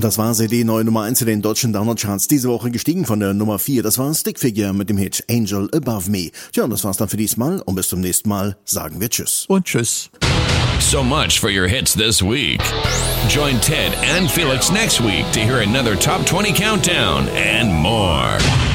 das war sie, die neue Nummer 1 in den deutschen Download-Charts. Diese Woche gestiegen von der Nummer 4. Das war Stickfigure mit dem Hit Angel Above Me. Tja, und das war's dann für diesmal. Und bis zum nächsten Mal sagen wir Tschüss. Und Tschüss. So much for your hits this week. Join Ted and Felix next week to hear another Top 20 countdown and more.